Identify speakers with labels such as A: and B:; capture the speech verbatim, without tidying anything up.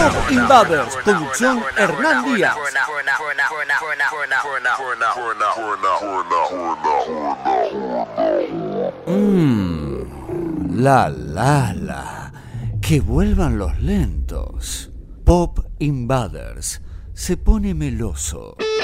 A: Pop Invaders, conducción Hernán Díaz. Mmm, la la la, que vuelvan los lentos. Pop Invaders se pone meloso.